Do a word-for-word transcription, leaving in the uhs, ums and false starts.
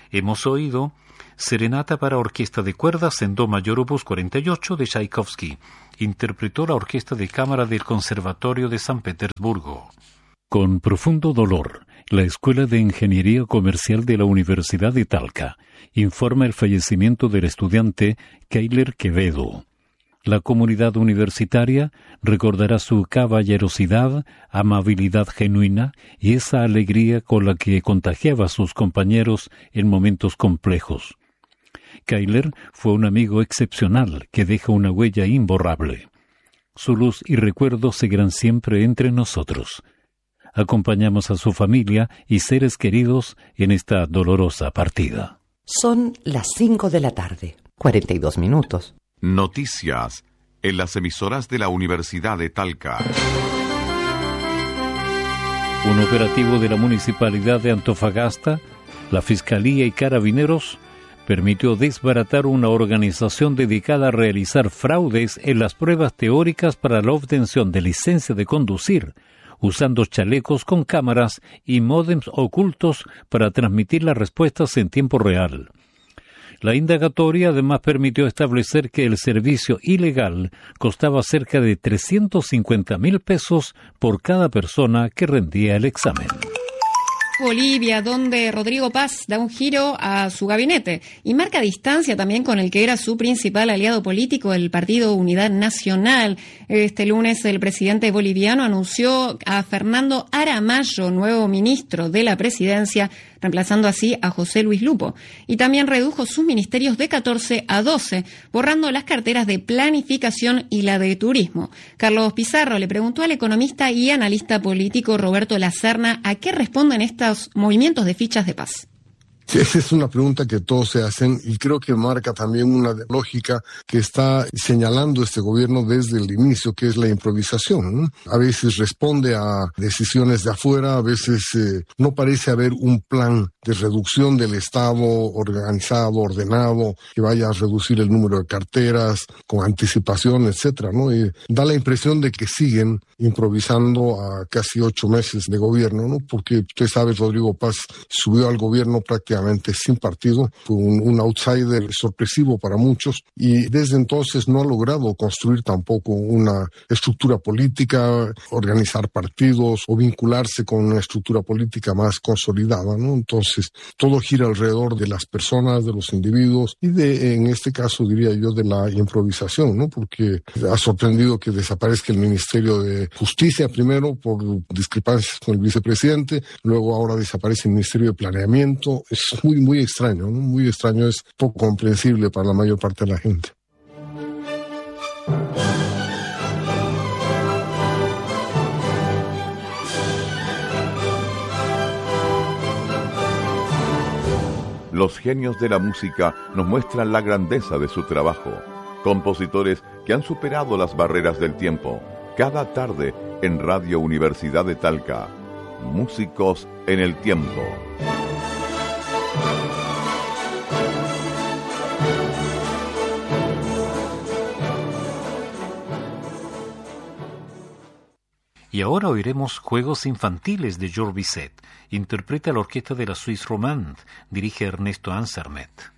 Hemos oído Serenata para orquesta de cuerdas en do mayor opus cuarenta y ocho de Tchaikovsky. Interpretó la Orquesta de Cámara del Conservatorio de San Petersburgo. Con profundo dolor, la Escuela de Ingeniería Comercial de la Universidad de Talca informa el fallecimiento del estudiante Keiler Quevedo. La comunidad universitaria recordará su caballerosidad, amabilidad genuina y esa alegría con la que contagiaba a sus compañeros en momentos complejos. Keiler fue un amigo excepcional que deja una huella imborrable. Su luz y recuerdos seguirán siempre entre nosotros. Acompañamos a su familia y seres queridos en esta dolorosa partida. Son las cinco de la tarde, cuarenta y dos minutos. Noticias en las emisoras de la Universidad de Talca. Un operativo de la Municipalidad de Antofagasta, la Fiscalía y Carabineros permitió desbaratar una organización dedicada a realizar fraudes en las pruebas teóricas para la obtención de licencia de conducir, usando chalecos con cámaras y módems ocultos para transmitir las respuestas en tiempo real. La indagatoria además permitió establecer que el servicio ilegal costaba cerca de trescientos cincuenta mil pesos por cada persona que rendía el examen. Bolivia, donde Rodrigo Paz da un giro a su gabinete y marca distancia también con el que era su principal aliado político, el Partido Unidad Nacional. Este lunes el presidente boliviano anunció a Fernando Aramayo, nuevo ministro de la presidencia, reemplazando así a José Luis Lupo, y también redujo sus ministerios de catorce a doce, borrando las carteras de planificación y la de turismo. Carlos Pizarro le preguntó al economista y analista político Roberto Lacerna a qué responden estas movimientos de fichas de paz. Sí, esa es una pregunta que todos se hacen y creo que marca también una lógica que está señalando este gobierno desde el inicio, que es la improvisación, ¿no? A veces responde a decisiones de afuera, a veces eh, no parece haber un plan de reducción del Estado organizado, ordenado, que vaya a reducir el número de carteras con anticipación, etcétera, ¿no? Y da la impresión de que siguen improvisando a casi ocho meses de gobierno, ¿no? Porque usted sabe, Rodrigo Paz subió al gobierno prácticamente sin partido, fue un, un outsider sorpresivo para muchos y desde entonces no ha logrado construir tampoco una estructura política, organizar partidos o vincularse con una estructura política más consolidada, ¿no? Entonces todo gira alrededor de las personas, de los individuos y de, en este caso diría yo, de la improvisación, ¿no? Porque ha sorprendido que desaparezca el Ministerio de Justicia primero por discrepancias con el vicepresidente, luego ahora desaparece el Ministerio de Planeamiento. Es muy, muy extraño, ¿no? Muy extraño, es poco comprensible para la mayor parte de la gente. Los genios de la música nos muestran la grandeza de su trabajo. Compositores que han superado las barreras del tiempo. Cada tarde en Radio Universidad de Talca. Músicos en el tiempo. Y ahora oiremos Juegos Infantiles de Georges Bizet. Interpreta la orquesta de la Suisse Romande. Dirige Ernesto Ansermet.